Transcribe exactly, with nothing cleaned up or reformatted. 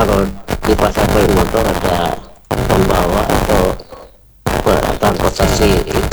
kalau di pasar motor ada pembawa atau transportasi